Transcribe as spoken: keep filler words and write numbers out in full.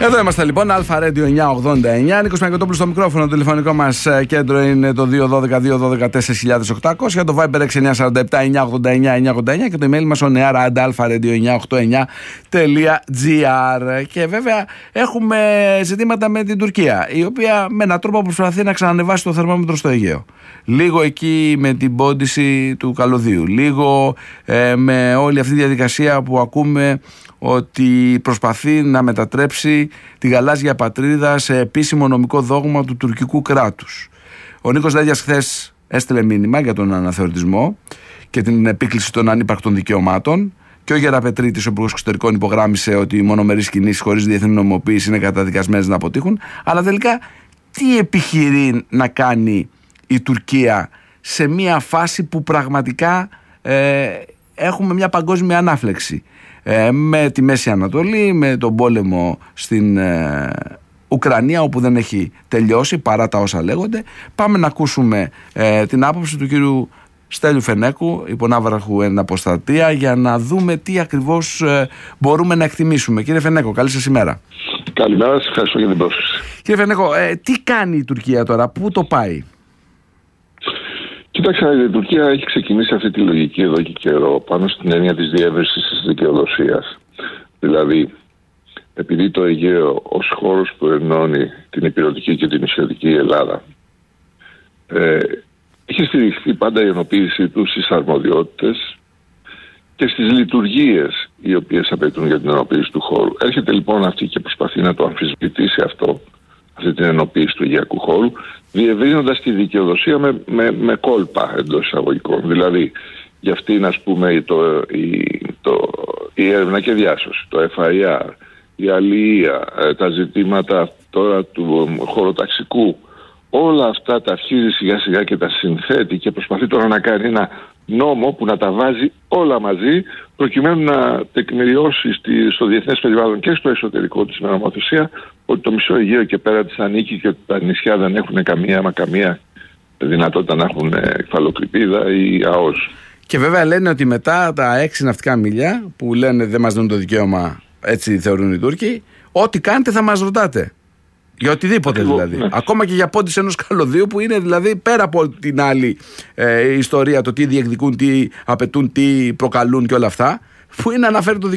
Εδώ είμαστε λοιπόν, Αλφα Radio εννιακόσια ογδόντα εννιά. Νίκος Μιακοτόπουλος στο μικρόφωνο. Το τηλεφωνικό μας κέντρο είναι το δύο ένα δύο δύο ένα δύο τέσσερα οκτακόσια. Το Viber έξι εννιά τέσσερα επτά εννιακόσια ογδόντα εννιά εννιακόσια ογδόντα εννιά και το email μας on air at alpha radio εννιακόσια ογδόντα εννιά τελεία gr. Και βέβαια έχουμε ζητήματα με την Τουρκία, η οποία με έναν τρόπο προσπαθεί να ξανανεβάσει το θερμόμετρο στο Αιγαίο. Λίγο εκεί με την πόντιση του καλωδίου, λίγο ε, με όλη αυτή τη διαδικασία που ακούμε ότι προσπαθεί να μετατρέψει τη γαλάζια πατρίδα σε επίσημο νομικό δόγμα του τουρκικού κράτους. Ο Νίκος Δέδιας χθες έστειλε μήνυμα για τον αναθεωρητισμό και την επίκληση των ανύπαρκτων δικαιωμάτων, και ο Γεραπετρίτης, ο Υπουργός Εξωτερικών, υπογράμμισε ότι οι μονομερείς κινήσεις χωρίς διεθνή νομιμοποίηση είναι καταδικασμένες να αποτύχουν. Αλλά τελικά τι επιχειρεί να κάνει η Τουρκία σε μια φάση που πραγματικά ε, έχουμε μια παγκόσμια ανάφλεξη? Ε, με τη Μέση Ανατολή, με τον πόλεμο στην ε, Ουκρανία, όπου δεν έχει τελειώσει παρά τα όσα λέγονται. Πάμε να ακούσουμε ε, την άποψη του κύριου Στέλιου Φενέκου, υπονάβαρχου εν αποστατεία, για να δούμε τι ακριβώς ε, μπορούμε να εκτιμήσουμε. Κύριε Φενέκο, καλή σας ημέρα. Καλημέρα, σας ευχαριστώ για την πρόσκληση. Κύριε Φενέκο, ε, τι κάνει η Τουρκία τώρα, πού το πάει? Κοιτάξτε, η Τουρκία έχει ξεκινήσει αυτή τη λογική εδώ και καιρό πάνω στην έννοια της διεύρυνσης της δικαιοδοσίας. Δηλαδή, επειδή το Αιγαίο ως χώρος που ενώνει την ηπειρωτική και την νησιωτική Ελλάδα ε, είχε στηριχθεί πάντα η ενοποίησή του στις αρμοδιότητες και στις λειτουργίες οι οποίες απαιτούν για την ενοποίηση του χώρου. Έρχεται λοιπόν αυτή και προσπαθεί να το αμφισβητήσει αυτό, αυτή την ενοποίηση του αιγαιακού χώρου, διευρύνοντας τη δικαιοδοσία με, με, με κόλπα εντός εισαγωγικών. Δηλαδή, για αυτήν, ας πούμε, το, η, το, η έρευνα και διάσωση, το εφ άι αρ, η αλληλεία, τα ζητήματα τώρα του χωροταξικού, όλα αυτά τα αρχίζει σιγά σιγά και τα συνθέτει και προσπαθεί τώρα να κάνει ένα νόμο που να τα βάζει όλα μαζί, προκειμένου να τεκμηριώσει στη, στο διεθνές περιβάλλον και στο εσωτερικό της νομοθεσία ότι το μισό Αιγαίο και πέρα της ανήκει και ότι τα νησιά δεν έχουν καμία μα καμία δυνατότητα να έχουν υφαλοκρηπίδα ή ΑΟΣ. Και βέβαια λένε ότι μετά τα έξι ναυτικά μίλια που λένε δεν μας δίνουν το δικαίωμα, έτσι θεωρούν οι Τούρκοι, ό,τι κάνετε θα μας ρωτάτε. Για οτιδήποτε δηλαδή. Ναι. Ακόμα και για πόντιση ενός καλωδίου που είναι δηλαδή πέρα από την άλλη ε, ιστορία, το τι διεκδικούν, τι απαιτούν, τι προκαλούν και όλα αυτά, που είναι να αναφέρει το δικαίωμα.